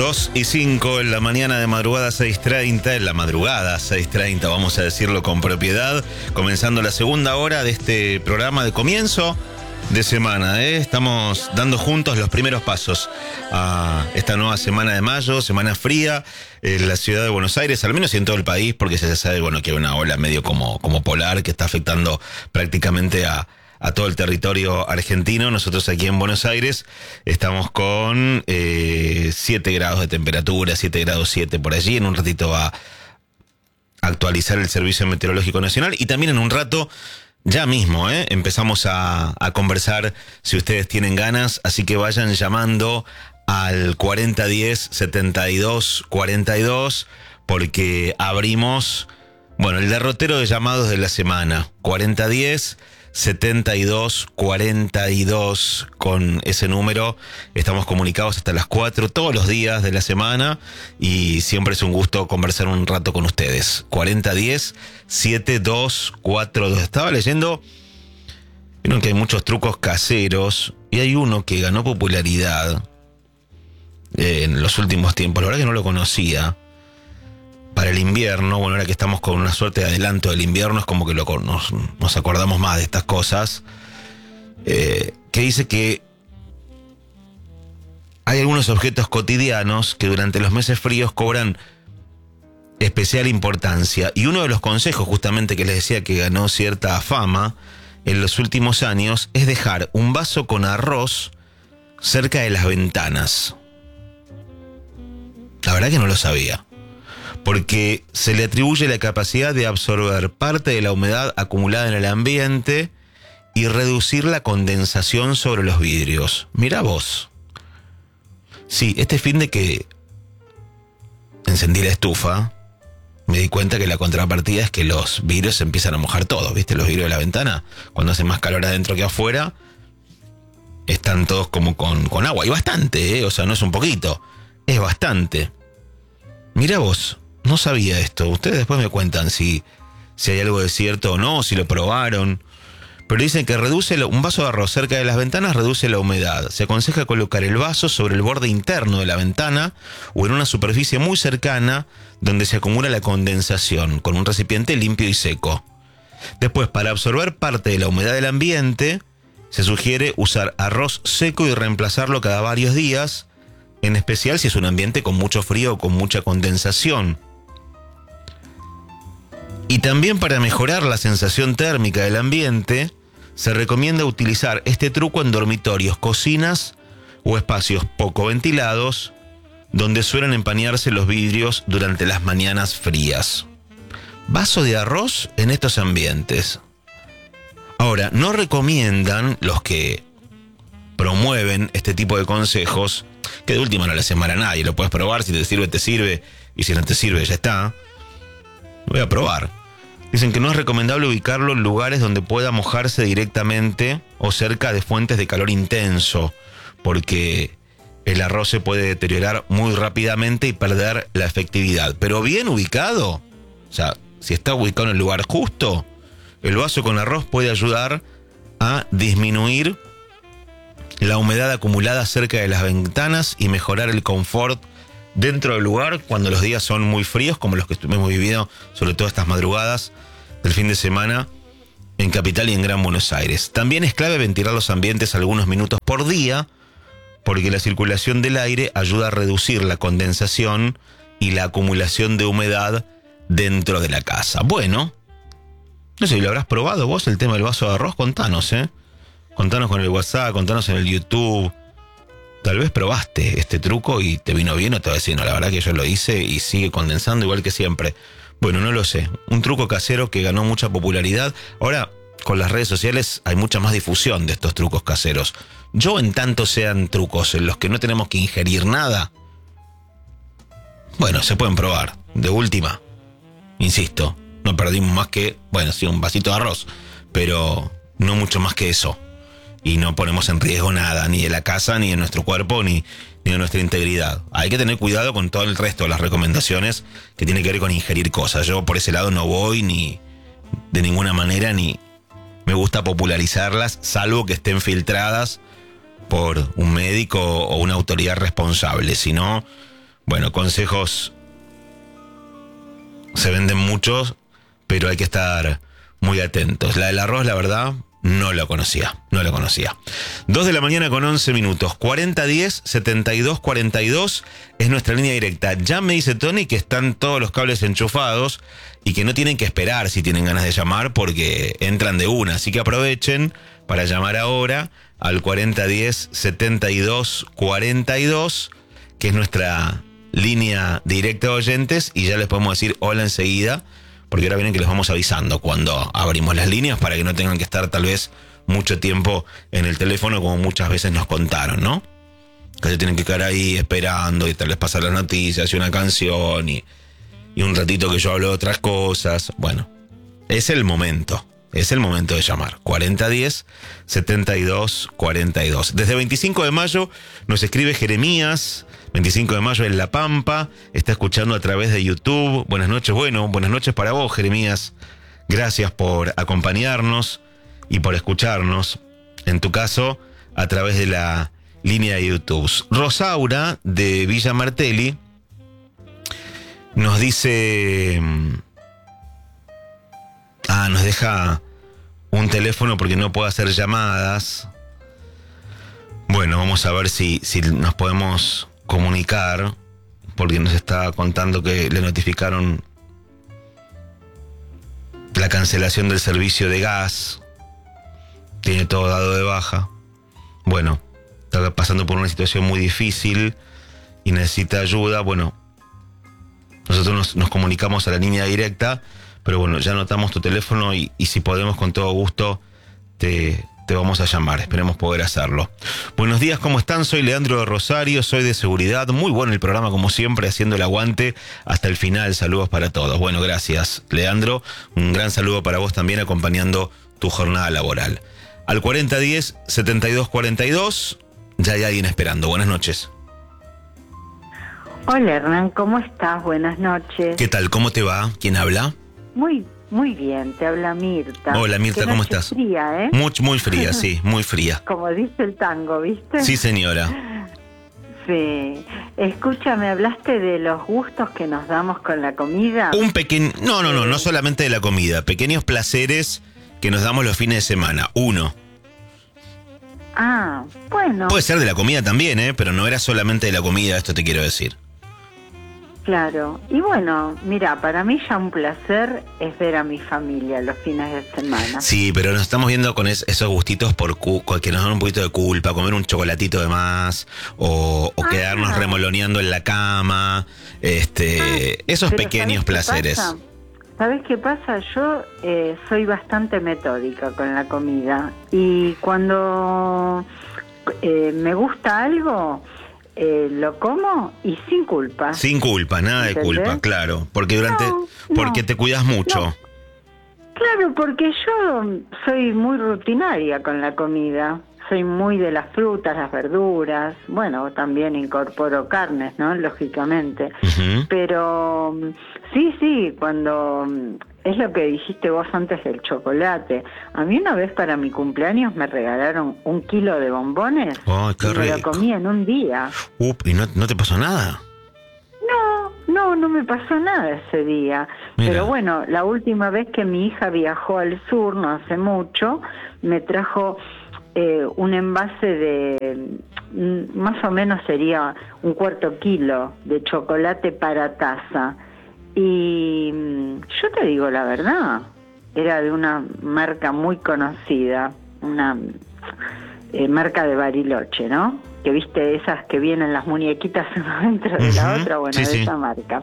2:05 en la mañana de madrugada 6:30, en la madrugada 6:30, vamos a decirlo con propiedad, comenzando la segunda hora de este programa de comienzo de semana. Estamos dando juntos los primeros pasos a esta nueva semana de mayo, semana fría en la ciudad de Buenos Aires, al menos y en todo el país, porque ya se sabe, que hay una ola medio como polar que está afectando prácticamente a todo el territorio argentino. Nosotros aquí en Buenos Aires estamos con 7 grados de temperatura, 7 grados 7 por allí. En un ratito va a actualizar el Servicio Meteorológico Nacional y también en un rato, ya mismo, empezamos a conversar si ustedes tienen ganas, así que vayan llamando al 4010-7242 porque abrimos, el derrotero de llamados de la semana, 4010-7242, con ese número estamos comunicados hasta las 4 todos los días de la semana y siempre es un gusto conversar un rato con ustedes. 4010-7242. Estaba leyendo, vieron que hay muchos trucos caseros y hay uno que ganó popularidad en los últimos tiempos, la verdad que no lo conocía. Para el invierno, ahora que estamos con una suerte de adelanto del invierno, es como que nos acordamos más de estas cosas, que dice que hay algunos objetos cotidianos que durante los meses fríos cobran especial importancia. Y uno de los consejos, justamente, que les decía que ganó cierta fama en los últimos años, es dejar un vaso con arroz cerca de las ventanas. La verdad que no lo sabía, porque se le atribuye la capacidad de absorber parte de la humedad acumulada en el ambiente y reducir la condensación sobre los vidrios. Mirá vos. Sí, este fin de que encendí la estufa, me di cuenta que la contrapartida es que los vidrios se empiezan a mojar todos, ¿viste? Los vidrios de la ventana, cuando hace más calor adentro que afuera, están todos como con agua. Y bastante, o sea, no es un poquito, es bastante. Mirá vos. No sabía esto. Ustedes después me cuentan si hay algo de cierto o no, si lo probaron. Pero dicen que un vaso de arroz cerca de las ventanas reduce la humedad. Se aconseja colocar el vaso sobre el borde interno de la ventana o en una superficie muy cercana donde se acumula la condensación, con un recipiente limpio y seco. Después, para absorber parte de la humedad del ambiente, se sugiere usar arroz seco y reemplazarlo cada varios días, en especial si es un ambiente con mucho frío o con mucha condensación. Y también para mejorar la sensación térmica del ambiente, se recomienda utilizar este truco en dormitorios, cocinas o espacios poco ventilados, donde suelen empañarse los vidrios durante las mañanas frías. Vaso de arroz en estos ambientes. Ahora, no recomiendan los que promueven este tipo de consejos, que de última no le hacen mal a nadie, lo puedes probar, si te sirve, y si no te sirve, ya está. Voy a probar. Dicen que no es recomendable ubicarlo en lugares donde pueda mojarse directamente o cerca de fuentes de calor intenso, porque el arroz se puede deteriorar muy rápidamente y perder la efectividad. Pero bien ubicado, o sea, si está ubicado en el lugar justo, el vaso con arroz puede ayudar a disminuir la humedad acumulada cerca de las ventanas y mejorar el confort dentro del lugar cuando los días son muy fríos, como los que hemos vivido, sobre todo estas madrugadas del fin de semana en Capital y en Gran Buenos Aires. También es clave ventilar los ambientes algunos minutos por día, porque la circulación del aire ayuda a reducir la condensación y la acumulación de humedad dentro de la casa. Bueno, no sé, ¿lo habrás probado vos el tema del vaso de arroz? Contanos, Contanos con el WhatsApp, contanos en el YouTube. Tal vez probaste este truco y te vino bien o te va a decir, no, la verdad que yo lo hice y sigue condensando igual que siempre. Bueno, no lo sé. Un truco casero que ganó mucha popularidad. Ahora, con las redes sociales hay mucha más difusión de estos trucos caseros. Yo, en tanto sean trucos en los que no tenemos que ingerir nada, se pueden probar. De última, insisto, no perdimos más que, sí, un vasito de arroz, pero no mucho más que eso. Y no ponemos en riesgo nada, ni de la casa, ni de nuestro cuerpo, ni de nuestra integridad. Hay que tener cuidado con todo el resto de las recomendaciones que tienen que ver con ingerir cosas. Yo por ese lado no voy ni de ninguna manera, ni me gusta popularizarlas, salvo que estén filtradas por un médico o una autoridad responsable. Si no, Bueno, consejos se venden muchos, pero hay que estar muy atentos. La del arroz, la verdad, no la conocía. 2 de la mañana con 11 minutos. 4010-7242 es nuestra línea directa. Ya me dice Tony que están todos los cables enchufados y que no tienen que esperar si tienen ganas de llamar porque entran de una. Así que aprovechen para llamar ahora al 4010-7242, que es nuestra línea directa de oyentes, y ya les podemos decir hola enseguida, porque ahora vienen que les vamos avisando cuando abrimos las líneas para que no tengan que estar tal vez mucho tiempo en el teléfono como muchas veces nos contaron, ¿no? Que se tienen que quedar ahí esperando y tal vez pasar las noticias y una canción y un ratito que yo hablo de otras cosas. Bueno, es el momento de llamar. 4010-7242. Desde 25 de mayo nos escribe Jeremías. 25 de mayo en La Pampa, está escuchando a través de YouTube. Buenas noches, buenas noches para vos, Jeremías. Gracias por acompañarnos y por escucharnos, en tu caso, a través de la línea de YouTube. Rosaura, de Villa Martelli, nos dice... nos deja un teléfono porque no puede hacer llamadas. Bueno, vamos a ver si nos podemos comunicar, porque nos está contando que le notificaron la cancelación del servicio de gas, tiene todo dado de baja. Bueno, está pasando por una situación muy difícil y necesita ayuda. Bueno, nosotros nos comunicamos a la línea directa, pero bueno, ya anotamos tu teléfono y si podemos, con todo gusto, te vamos a llamar, esperemos poder hacerlo. Buenos días, ¿cómo están? Soy Leandro de Rosario, soy de seguridad. Muy bueno el programa, como siempre, haciendo el aguante hasta el final. Saludos para todos. Bueno, gracias, Leandro. Un gran saludo para vos también, acompañando tu jornada laboral. Al 4010-7242, ya hay alguien esperando. Buenas noches. Hola, Hernán, ¿cómo estás? Buenas noches. ¿Qué tal? ¿Cómo te va? ¿Quién habla? Muy bien, te habla Mirta. Hola, Mirta, ¿cómo estás? Fría, ¿eh? Muy fría, sí, muy fría. Como dice el tango, ¿viste? Sí, señora. Sí. Escúchame, ¿hablaste de los gustos que nos damos con la comida? No solamente de la comida. Pequeños placeres que nos damos los fines de semana. Uno. Bueno. Puede ser de la comida también, pero no era solamente de la comida, esto te quiero decir. Claro, y bueno, mira, para mí ya un placer es ver a mi familia los fines de semana. Sí, pero nos estamos viendo con esos gustitos que nos dan un poquito de culpa, comer un chocolatito de más, o quedarnos remoloneando en la cama, esos pequeños placeres. ¿Sabes qué pasa? Yo soy bastante metódica con la comida, y cuando me gusta algo... lo como y sin culpa. Sin culpa, nada de culpa, claro. Porque porque te cuidas mucho. No. Claro, porque yo soy muy rutinaria con la comida. Soy muy de las frutas, las verduras. Bueno, también incorporo carnes, ¿no? Lógicamente. Uh-huh. Pero sí, cuando... Es lo que dijiste vos antes del chocolate. A mí una vez para mi cumpleaños me regalaron 1 kilo de bombones. ¡Oh, qué rico! Me lo comí en un día. ¿Y no te pasó nada? No me pasó nada ese día. Mira. Pero bueno, la última vez que mi hija viajó al sur, no hace mucho, me trajo un envase de... más o menos sería 1/4 kilo de chocolate para taza. Y yo te digo la verdad, era de una marca muy conocida, una marca de Bariloche, ¿no? Que viste esas que vienen las muñequitas una dentro de la otra, bueno, de esa marca.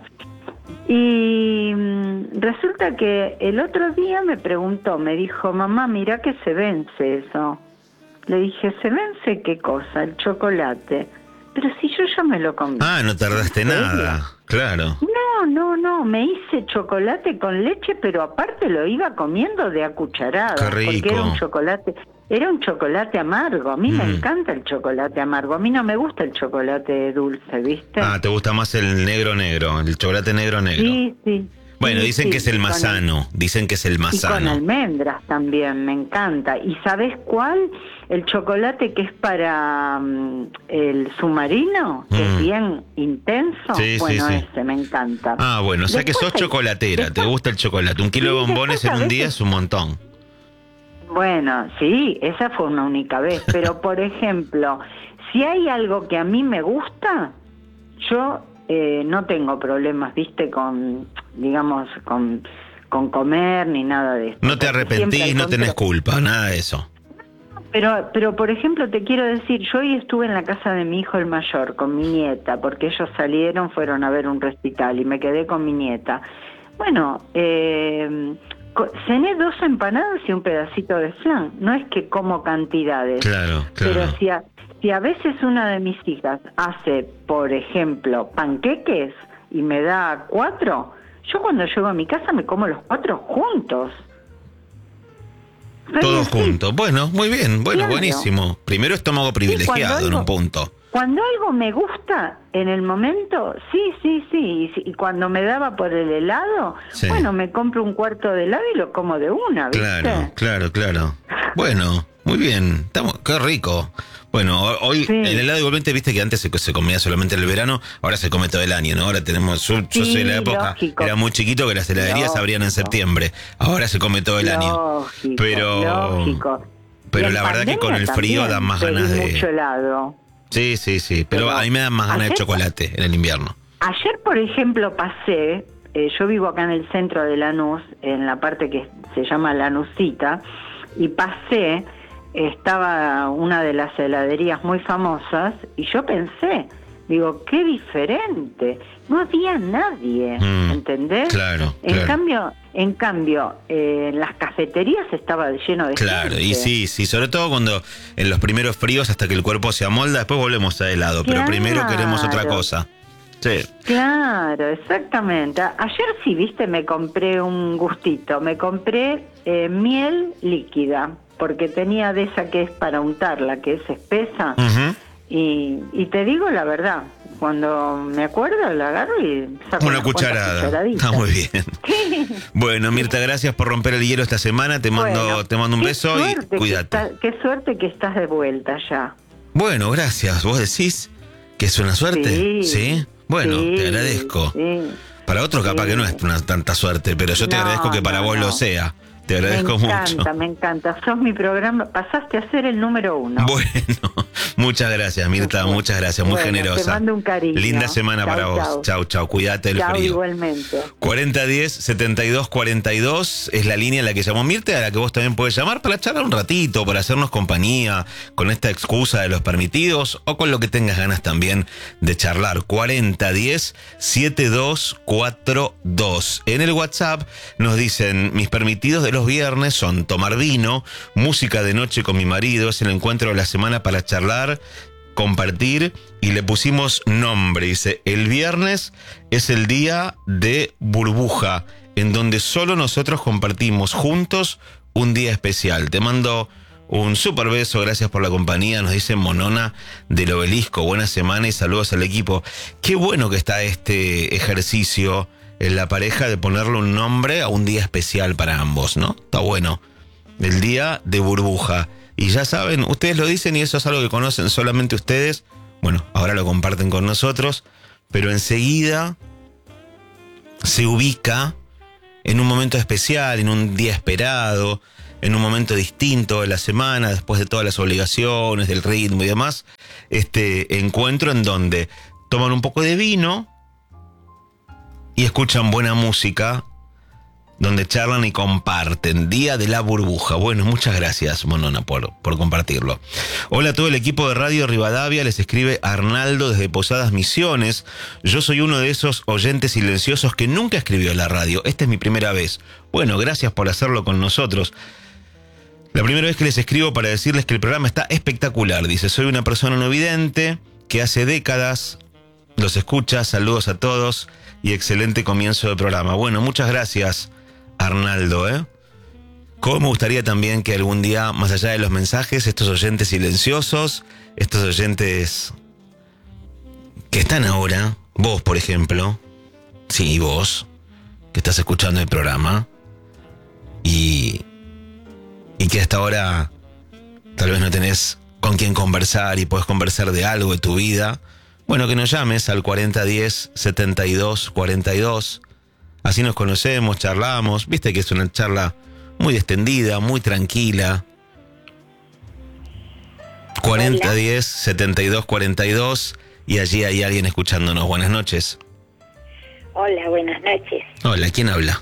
Y resulta que el otro día me dijo, mamá, mira que se vence eso. Le dije, ¿se vence qué cosa? El chocolate. Pero si yo ya me lo comí. No tardaste nada, claro. No, me hice chocolate con leche, pero aparte lo iba comiendo de a cucharadas. Qué rico. Porque era un chocolate amargo. A mí me encanta el chocolate amargo. A mí no me gusta el chocolate dulce, ¿viste? ¿Te gusta más el negro, el chocolate negro? Sí. Bueno, Sí, dicen que es el más con sano. Dicen que es el más y con sano. almendras también, me encanta. ¿Y sabes cuál? El chocolate que es para el submarino, que es bien intenso. Sí, Bueno, sí, sí. ese me encanta. Ah, bueno, o sea que Después sos chocolatera, te gusta el chocolate. 1 kilo de Sí, bombones después en a un día veces- es un montón. Bueno, sí, esa fue una única vez. Pero, por ejemplo, si hay algo que a mí me gusta, yo no tengo problemas, ¿viste? Digamos, con comer ni nada de esto. No te Porque siempre, arrepentís, al no tenés contrario. culpa, nada de eso. Pero, por ejemplo, te quiero decir, yo hoy estuve en la casa de mi hijo el mayor, con mi nieta, porque ellos fueron a ver un recital y me quedé con mi nieta. Bueno, cené 2 empanadas y un pedacito de flan. No es que como cantidades. Claro, Pero claro. si a veces una de mis hijas hace, por ejemplo, panqueques y me da 4, yo cuando llego a mi casa me como los 4 juntos. Soy Todos así. juntos. Bueno, muy bien, bueno, Claro. buenísimo. Primero estómago privilegiado en un punto. Cuando algo me gusta en el momento, sí. Y cuando me daba por el helado, Sí. bueno, me compro un cuarto de helado y lo como de una, ¿viste? Claro. Bueno, muy bien. Qué rico. Bueno, hoy Sí. el helado igualmente, viste que antes se comía solamente en el verano, ahora se come todo el año, ¿no? Ahora tenemos, yo soy de la época, lógico. era muy chiquito que las heladerías abrían en septiembre. Ahora se come todo el año. Lógico, Pero lógico. pero Y en la verdad que con el pandemia frío también dan más pedí ganas de... mucho helado. Sí. Pero a mí me dan más ganas de ayer- chocolate en el invierno. Ayer, por ejemplo, pasé, yo vivo acá en el centro de Lanús, en la parte que se llama Lanusita, y pasé, estaba una de las heladerías muy famosas, y yo pensé, digo, qué diferente, no había nadie, ¿entendés? Claro. En cambio, en las cafeterías estaba lleno de Claro, gente. y sí, sobre todo cuando en los primeros fríos hasta que el cuerpo se amolda, después volvemos a helado, pero primero queremos otra Claro. cosa. Sí. Claro, exactamente. Ayer sí, viste, me compré un gustito, me compré miel líquida, porque tenía de esa que es para untarla, que es espesa, Ujú. y te digo la verdad, cuando me acuerdo la agarro y saco Una unas cuantas cucharada. cucharaditas. Está muy bien. Bueno, Mirta, gracias por romper el hielo esta semana. Te mando un qué beso y suerte cuídate. Qué suerte que estás de vuelta ya. Bueno, gracias. ¿Vos decís que es una suerte? Sí. Bueno, Sí, te agradezco. sí. Para otros capaz Sí. que no es tanta suerte, pero yo te No, agradezco que para no, vos no. lo sea. Te agradezco mucho. Me encanta. Sos mi programa, pasaste a ser el número 1. Bueno, muchas gracias, Mirta, Bueno, muchas gracias, muy bueno, generosa. te mando un cariño. Linda semana Chau, para vos. Chau, cuídate del Chau, frío. igualmente. 4010-7242 es la línea a la que llamó Mirta, a la que vos también podés llamar para charlar un ratito, para hacernos compañía, con esta excusa de los permitidos o con lo que tengas ganas también de charlar. 4010-7242. En el WhatsApp nos dicen, mis permitidos de los viernes son tomar vino, música de noche con mi marido, es el encuentro de la semana para charlar, compartir, y le pusimos nombre. Dice, el viernes es el día de burbuja, en donde solo nosotros compartimos juntos un día especial. Te mando un súper beso, gracias por la compañía, nos dice Monona del Obelisco. Buena semana y saludos al equipo. Qué bueno que está este ejercicio en la pareja de ponerle un nombre a un día especial para ambos, ¿no? Está bueno. El día de burbuja. Y ya saben, ustedes lo dicen y eso es algo que conocen solamente ustedes. Bueno, ahora lo comparten con nosotros, pero enseguida se ubica en un momento especial, en un día esperado, en un momento distinto de la semana, después de todas las obligaciones, del ritmo y demás, este encuentro en donde toman un poco de vino y escuchan buena música, donde charlan y comparten. Día de la burbuja. Bueno, muchas gracias, Monona, por compartirlo. Hola a todo el equipo de Radio Rivadavia, les escribe Arnaldo desde Posadas Misiones. Yo soy uno de esos oyentes silenciosos que nunca escribió a la radio. Esta es mi primera vez. Bueno, gracias por hacerlo con nosotros. La primera vez que les escribo para decirles que el programa está espectacular. Dice, soy una persona no vidente que hace décadas los escucha. Saludos a todos y excelente comienzo de programa. Bueno, muchas gracias, Arnaldo, ¿eh? Cómo me gustaría también que algún día, más allá de los mensajes, estos oyentes silenciosos, estos oyentes que están ahora, vos por ejemplo, sí, vos, que estás escuchando el programa y que hasta ahora tal vez no tenés con quién conversar y podés conversar de algo de tu vida, bueno, que nos llames al 4010-7242. Así nos conocemos, charlamos. Viste que es una charla muy extendida, muy tranquila. 4010-7242 y allí hay alguien escuchándonos. Buenas noches. Hola, buenas noches. Hola, ¿quién habla?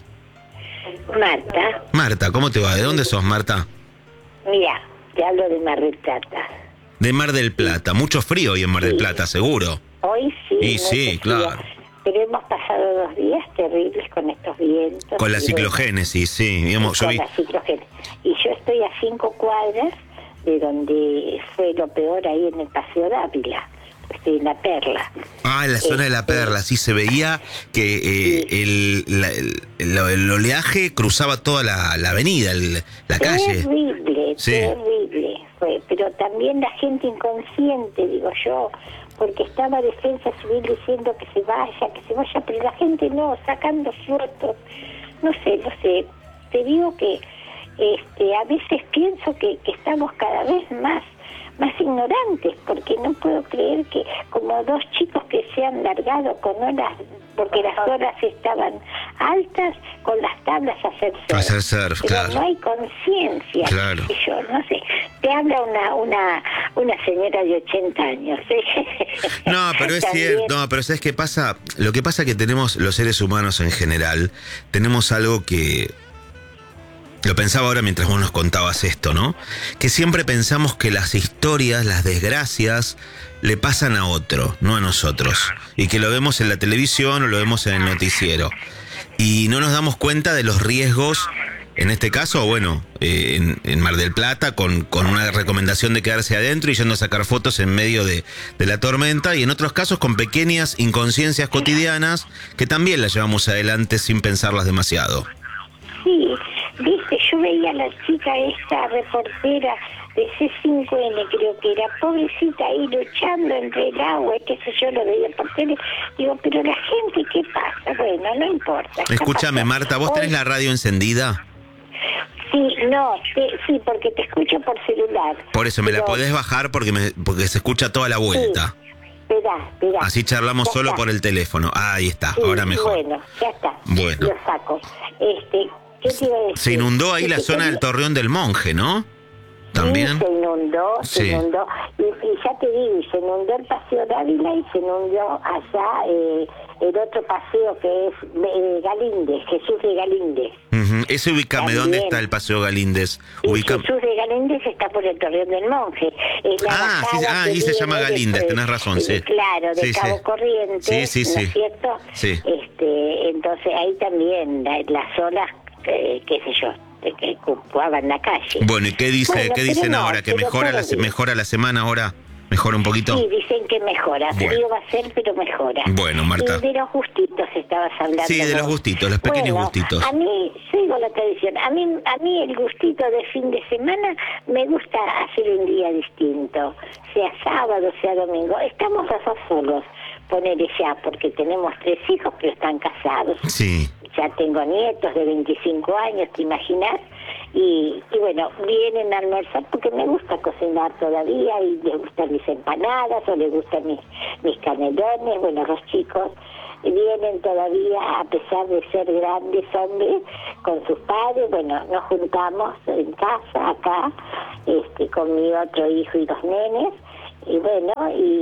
Marta. Marta, ¿cómo te va? ¿De dónde sos, Marta? Mira, te hablo de Mar del Plata. De Mar del Plata. Mucho frío hoy en Mar del Plata, seguro. Hoy sí. Y sí, claro. Pero hemos pasado 2 días terribles con estos vientos. Con la ciclogénesis, sí. Digamos, con la ciclogénesis. Y yo estoy a 5 cuadras de donde fue lo peor ahí en el Paseo Dávila. Estoy en La Perla. Ah, en la zona de La Perla, sí, se veía que el oleaje cruzaba toda la avenida, la calle. Terrible, sí. Terrible fue. Pero también la gente inconsciente, digo yo, porque estaba Defensa Civil diciendo que se vaya, pero la gente no, sacando fotos. No sé. Te digo que a veces pienso que estamos cada vez más ignorantes, porque no puedo creer que como 2 chicos que se han largado con olas, porque las olas estaban altas, con las tablas a hacer surf. Hacer surf, pero claro. No hay conciencia. Claro. Y yo, no sé, te habla una señora de 80 años. No, pero es cierto, no, pero ¿sabes qué pasa? Lo que pasa es que tenemos, los seres humanos en general, tenemos algo que... Lo pensaba ahora mientras vos nos contabas esto, ¿no? Que siempre pensamos que las historias, las desgracias, le pasan a otro, no a nosotros. Y que lo vemos en la televisión o lo vemos en el noticiero. Y no nos damos cuenta de los riesgos, en este caso, bueno, en Mar del Plata, con una recomendación de quedarse adentro y yendo a sacar fotos en medio de la tormenta. Y en otros casos con pequeñas inconsciencias cotidianas que también las llevamos adelante sin pensarlas demasiado. Sí. Viste, yo veía a la chica esta reportera de C5N, creo que era, pobrecita ahí luchando entre el agua, qué sé yo, lo veía por tele. Digo, pero la gente, ¿qué pasa? Bueno, no importa. Escúchame, Marta, ¿vos tenés la radio encendida? Sí, no, sí, porque te escucho por celular. Por eso, me la podés bajar porque se escucha toda la vuelta. Sí. Esperá. Así charlamos ya solo está. Por el teléfono. Ahí está, Sí, ahora mejor. Bueno, ya está. Bueno. Lo saco. ¿Qué te iba a decir? Se inundó ahí la zona del Torreón del Monje, ¿no? ¿También? Sí, se inundó. Y ya te digo, se inundó el Paseo Dávila y se inundó allá el otro paseo que es Galíndez, Jesús de Galíndez. Ese ubícame, También. ¿Dónde está el Paseo Galíndez? Jesús de Galíndez está por el Torreón del Monje. Ahí se llama Galíndez, tenés razón, sí. Claro, de Cabo Corrientes, sí. ¿no es cierto? Sí. Entonces ahí también las olas, qué sé yo, que ocupaban la calle. Bueno, ¿y qué dicen no, ahora? ¿Que mejora la semana ahora? ¿Mejora un poquito? Sí, dicen que mejora. Bueno. Frío va a ser, pero mejora. Bueno, Marta. Y de los gustitos estabas hablando. Sí, de los gustitos, los pequeños gustitos. A mí, sigo la tradición, a mí el gustito de fin de semana me gusta hacer un día distinto, sea sábado, sea domingo. Estamos los 2 solos, ponele ya, porque tenemos 3 hijos, pero están casados. Sí. Ya tengo nietos de 25 años, ¿te imaginas? Y bueno, vienen a almorzar porque me gusta cocinar todavía y les gustan mis empanadas o les gustan mis canelones. Bueno, los chicos vienen todavía, a pesar de ser grandes hombres, con sus padres. Bueno, nos juntamos en casa, acá, con mi otro hijo y 2 nenes. Y bueno,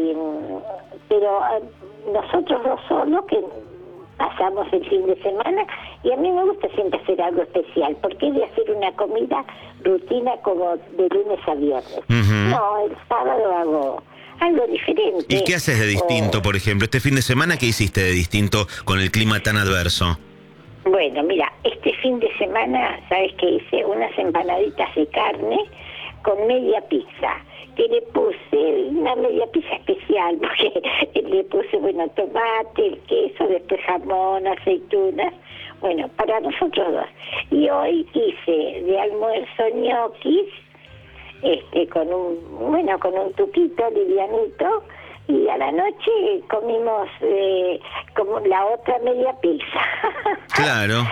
pero nosotros 2 solos que pasamos el fin de semana, y a mí me gusta siempre hacer algo especial, porque he de hacer una comida rutina como de lunes a viernes. No, el sábado hago algo diferente. ¿Y qué haces de distinto, por ejemplo? Este fin de semana, ¿qué hiciste de distinto con el clima tan adverso? Bueno, mira, este fin de semana, ¿sabes qué hice? Unas empanaditas de carne con media pizza, que le puse una media pizza especial, porque le puse, bueno, tomate, el queso, después jamón, aceitunas, bueno, para nosotros 2. Y hoy hice de almuerzo ñoquis, con un tuquito livianito, y a la noche comimos como la otra media pizza. Claro.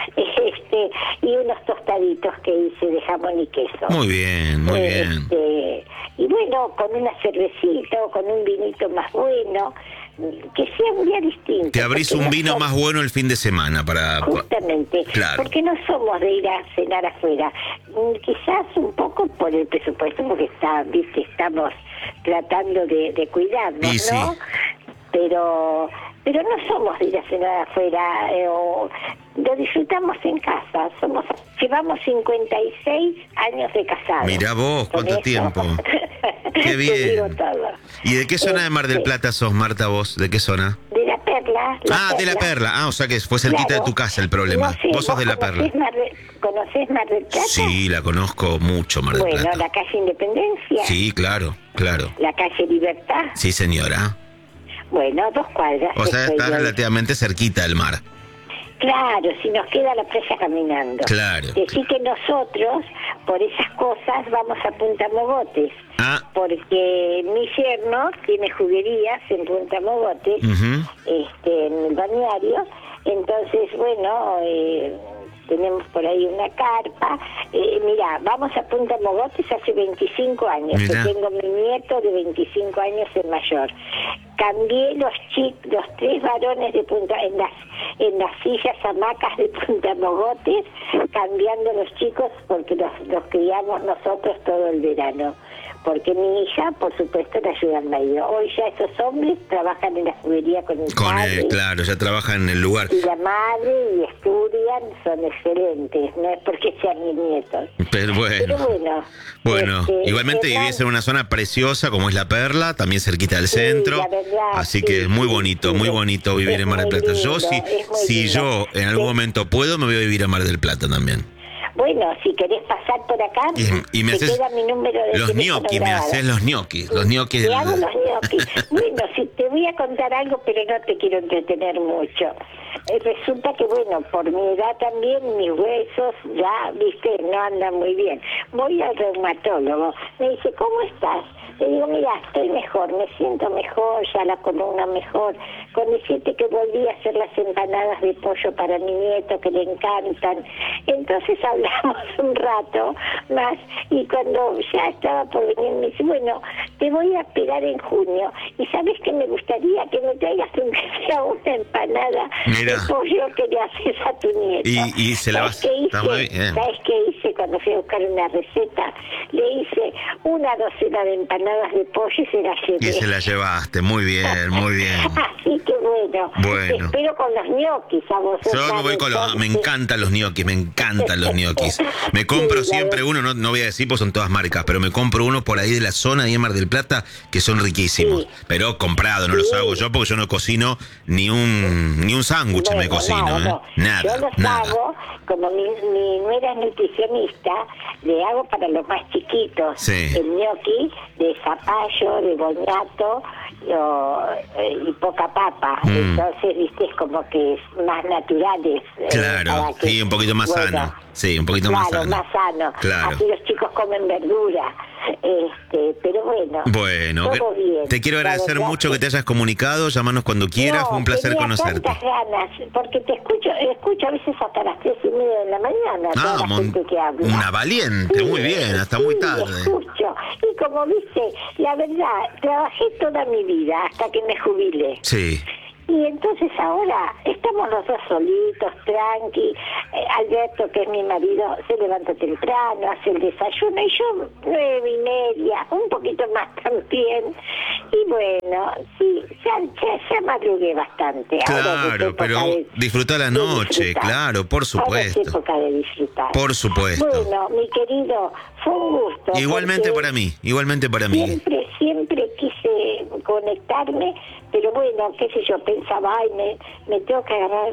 Y unos tostaditos que hice de jamón y queso. Muy bien, muy bien. Y bueno, con una cervecita o con un vinito más bueno, que sea un día distinto. Te abrís un vino más bueno el fin de semana para... Justamente, claro. Porque no somos de ir a cenar afuera. Quizás un poco por el presupuesto, porque estamos tratando de cuidarnos, y ¿no? Sí. Pero no somos de ir a cenar afuera, lo disfrutamos en casa. Llevamos 56 años de casados. Mirá vos, cuánto tiempo. Qué bien. ¿Y de qué zona de Mar del Plata sos, Marta, vos? ¿De qué zona? De La Perla. De La Perla. O sea que fue cerquita de tu casa el problema. No sé, vos sos de La Perla. ¿Conocés Mar del Plata? Sí, la conozco mucho, Mar del Plata. Bueno, la calle Independencia. Sí, claro. La calle Libertad. Sí, señora. Bueno, 2 cuadras. O sea, está relativamente cerquita del mar. Claro, si nos queda la playa caminando. Claro. Decir que nosotros, por esas cosas, vamos a Punta Mogotes. Porque mi yerno tiene juguerías en Punta Mogotes, en el balneario. Entonces, bueno, tenemos por ahí una carpa. Mira, vamos a Punta Mogotes hace 25 años. Mirá. Que tengo mi nieto de 25 años el mayor. Cambié los 3 varones de Punta, en las sillas hamacas de Punta Mogotes, cambiando los chicos porque los criamos nosotros todo el verano. Porque mi hija, por supuesto, le ayuda al marido. Hoy ya esos hombres trabajan en la juguería con el padre. Claro, ya trabajan en el lugar. Y la madre, y estudian, son excelentes. No es porque sean mis nietos. Pero bueno, igualmente vivís en una zona preciosa como es La Perla, también cerquita del centro. La verdad, así que es muy bonito vivir en Mar del Plata. Lindo, Si yo en algún momento puedo, me voy a vivir a Mar del Plata también. Bueno, si querés pasar por acá, y me haces queda mi número de los ñoquis, me haces los ñoquis. Los ñoquis. Te hago los ñoquis. Bueno, si te voy a contar algo, pero no te quiero entretener mucho. Resulta que, bueno, por mi edad también, mis huesos ya, viste, no andan muy bien. Voy al reumatólogo. Me dice, ¿cómo estás? Le digo, mira, estoy mejor, me siento mejor, ya la columna mejor. Con decirte que volví a hacer las empanadas de pollo para mi nieto, que le encantan. Entonces hablamos un rato más, y cuando ya estaba por venir, me dice, bueno, te voy a esperar en junio. Y ¿sabes qué me gustaría? Que me traigas aunque sea una empanada de pollo que le haces a tu nieto. Y se la vas... ¿Sabes qué hice cuando fui a buscar una receta? Le hice una docena de empanadas de pollo y se la llevé. Y se la llevaste, muy bien, muy bien. Así que bueno. Te espero con los ñoquis a vos. Yo me voy con me encantan los ñoquis, me encantan los ñoquis. Me compro siempre uno, no voy a decir pues son todas marcas, pero me compro uno por ahí de la zona de Mar del Plata que son riquísimos. Pero comprado, no los hago yo porque yo no cocino ni un sándwich me cocino, Nada. Yo los hago, como mi nuera es nutricionista, le hago para los más chiquitos el ñoqui de zapallo, de boñato y poca papa. Entonces, viste, es como que es más naturales. Claro, sí, un poquito más sano. Sí, un poquito más sano. Más sano. Claro. Así los chicos comen verdura. Pero bueno, todo bien. Te quiero agradecer mucho que te hayas comunicado. Llámanos cuando quieras, fue un placer conocerte. Tantas ganas, porque te escucho a veces hasta las 3:30 de la mañana. Toda la gente que habla. Una valiente, muy bien, hasta muy tarde. Escucho. Y como viste, la verdad, trabajé toda mi vida hasta que me jubilé. Sí. Y entonces ahora estamos los dos solitos, tranqui. Alberto, que es mi marido, se levanta temprano, hace el desayuno, y yo 9:30, un poquito más también. Y bueno, sí, ya madrugué bastante. Claro, pero disfruta la noche, claro, por supuesto. Ahora es época de disfrutar. Por supuesto. Bueno, mi querido, fue un gusto. Igualmente para mí. Siempre quise conectarme, pero bueno, qué sé yo, pensaba, me tengo que agarrar,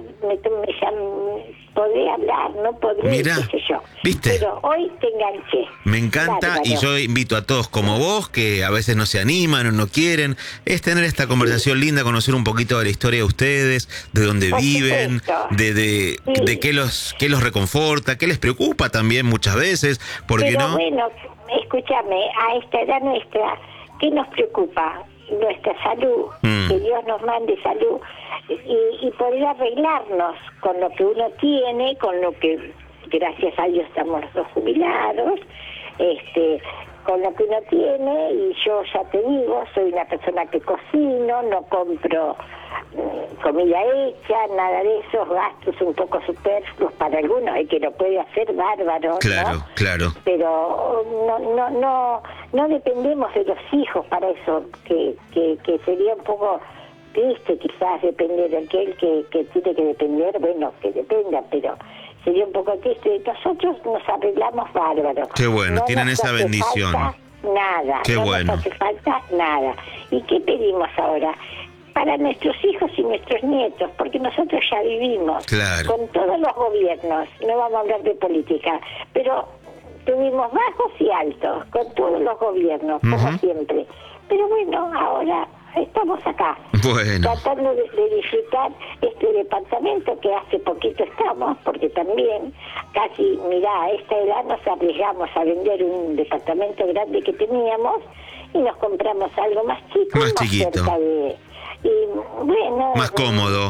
podré hablar, no podré, Mirá, qué sé yo. ¿viste? Pero hoy te enganché. Me encanta. Bárbaro. Y yo invito a todos como vos, que a veces no se animan o no quieren, es tener esta conversación linda, conocer un poquito de la historia de ustedes, de dónde viven, de qué los reconforta, qué les preocupa también muchas veces, porque pero no... bueno, escúchame, a esta edad nuestra, ¿qué nos preocupa? nuestra salud, que Dios nos mande salud, y poder arreglarnos con lo que uno tiene, con lo que, gracias a Dios, estamos los dos jubilados, con lo que uno tiene. Y yo ya te digo, soy una persona que cocino, no compro comida hecha, nada de esos gastos un poco superfluos para algunos, hay que lo puede hacer bárbaro, claro, ¿no? Claro. Pero no dependemos de los hijos para eso, que sería un poco triste quizás depender de aquel que tiene que depender, bueno, que dependa, pero sería un poco triste. Nosotros nos arreglamos bárbaro. Qué bueno, no tienen esa bendición. Nada, Qué no bueno. nos hace falta nada. ¿Y qué pedimos ahora? Para nuestros hijos y nuestros nietos, porque nosotros ya vivimos con todos los gobiernos, no vamos a hablar de política, pero tuvimos bajos y altos con todos los gobiernos, como siempre. Pero bueno, ahora estamos acá, tratando de disfrutar este departamento que hace poquito estamos, porque también casi, mirá, a esta edad nos arriesgamos a vender un departamento grande que teníamos y nos compramos algo más chico, más chiquito. Cerca de... Y bueno, más cómodo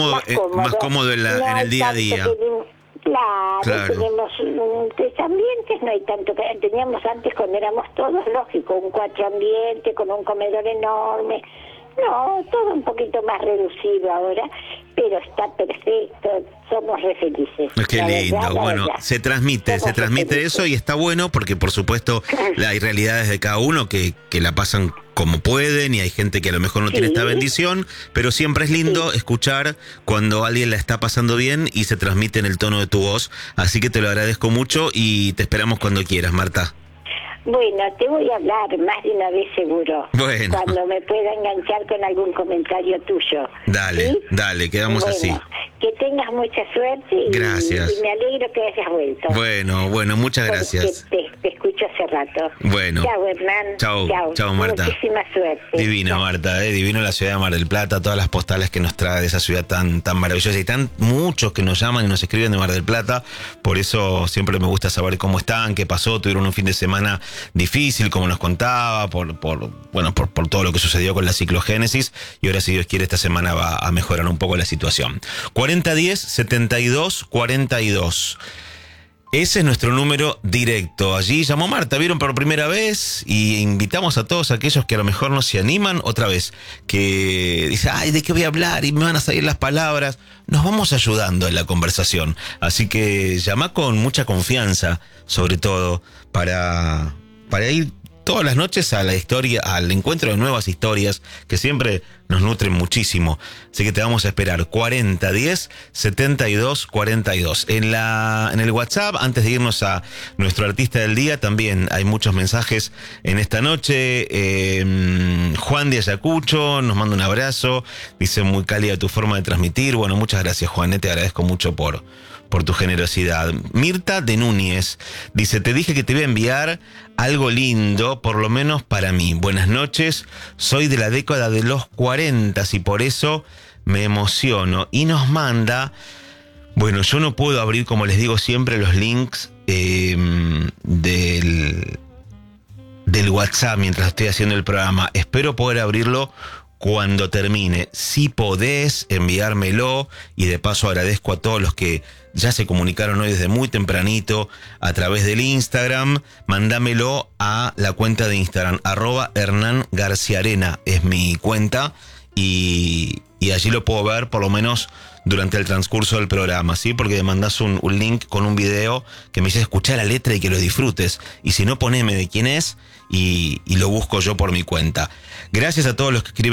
en el día a día. Claro, tenemos 3 ambientes, no hay tanto que teníamos antes cuando éramos todos, lógico, un 4 ambiente con un comedor enorme. No, todo un poquito más reducido ahora, pero está perfecto, somos re felices. Qué lindo, bueno, verdad. se transmite eso y está bueno porque por supuesto hay realidades de cada uno que la pasan como pueden y hay gente que a lo mejor no tiene esta bendición, pero siempre es lindo escuchar cuando alguien la está pasando bien y se transmite en el tono de tu voz, así que te lo agradezco mucho y te esperamos cuando quieras, Marta. Bueno, te voy a hablar más de una vez seguro. Bueno. Cuando me pueda enganchar con algún comentario tuyo. Dale, ¿sí? Dale, quedamos así. Que tengas mucha suerte y me alegro que hayas vuelto. Bueno, muchas gracias. Te escucho hace rato. Bueno. Chao, Hernán. Chao, Marta. Muchísima suerte. Divina, Marta, divino la ciudad de Mar del Plata, todas las postales que nos trae de esa ciudad tan maravillosa y tan muchos que nos llaman y nos escriben de Mar del Plata. Por eso siempre me gusta saber cómo están, qué pasó, tuvieron un fin de semana difícil, como nos contaba, por todo lo que sucedió con la ciclogénesis, y ahora, si Dios quiere, esta semana va a mejorar un poco la situación. 4010-7242. Ese es nuestro número directo. Allí llamó Marta, vieron por primera vez, y invitamos a todos aquellos que a lo mejor no se animan, otra vez, que dicen, ay, ¿de qué voy a hablar? Y me van a salir las palabras. Nos vamos ayudando en la conversación. Así que llama con mucha confianza, sobre todo, para ir todas las noches a la historia, al encuentro de nuevas historias que siempre nos nutren muchísimo. Así que te vamos a esperar 4010-7242. En el WhatsApp, antes de irnos a nuestro artista del día, también hay muchos mensajes en esta noche. Juan de Ayacucho nos manda un abrazo, dice muy cálida tu forma de transmitir. Bueno, muchas gracias, Juan, te agradezco mucho por tu generosidad. Mirta de Núñez dice, te dije que te voy a enviar algo lindo, por lo menos para mí. Buenas noches, soy de la década de los 40 y por eso me emociono. Y nos manda, bueno, yo no puedo abrir, como les digo siempre, los links del WhatsApp mientras estoy haciendo el programa. Espero poder abrirlo cuando termine. Si podés enviármelo, y de paso agradezco a todos los que ya se comunicaron hoy desde muy tempranito a través del Instagram, mándamelo a la cuenta de Instagram, @HernánGarciaArena es mi cuenta, y allí lo puedo ver por lo menos durante el transcurso del programa, ¿sí? Porque me mandás un link con un video que me dice escuchar la letra y que lo disfrutes, y si no, poneme de quién es y lo busco yo por mi cuenta. Gracias a todos los que escriben